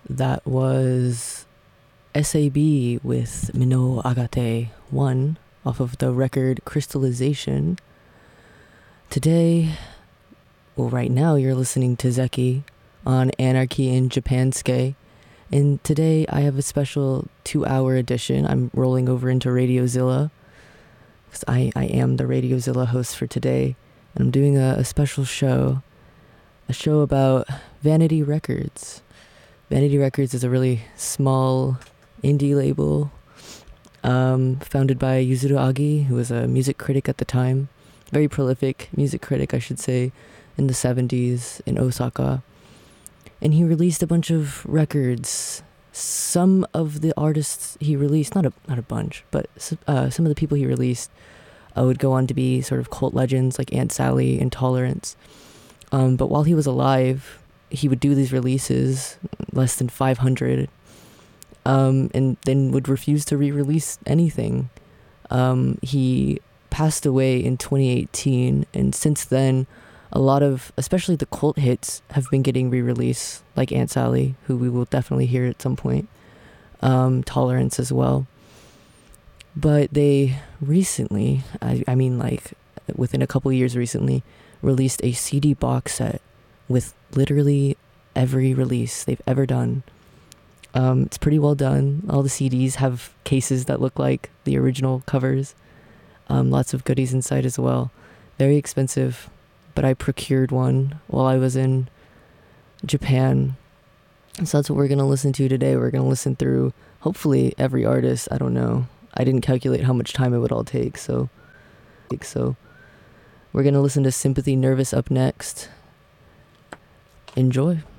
That was SAB with Mino Agate 1 off of the record Crystallization. Today, well, right now you're listening to Zeki on Anarchy in Japanske. And today I have a special 2-hour edition. I'm rolling over into Radiozilla because I am the Radiozilla host for today. And I'm doing a special show, a show about Vanity Records. Vanity Records is a really small indie label founded by Yuzuru Agi, who was a music critic at the time. Very prolific music critic, I should say, in the 70s in Osaka. And he released a bunch of records. Some of the artists he released, not a bunch, but some of the people he released would go on to be sort of cult legends like Aunt Sally, Intolerance. But while he was alive, he would do these releases, less than 500, and then would refuse to re-release anything. He passed away in 2018, and since then, a lot of, especially the cult hits, have been getting re-released, like Aunt Sally, who we will definitely hear at some point, Tolerance as well. But they recently, I mean like within a couple years recently, released a CD box set with literally every release they've ever done. It's pretty well done. All the CDs have cases that look like the original covers. Lots of goodies inside as well. Very expensive, but I procured one while I was in Japan. So that's what we're going to listen to today. We're going to listen through, hopefully, every artist. I don't know. I didn't calculate how much time it would all take, so we're going to listen to Sympathy Nervous up next. Enjoy.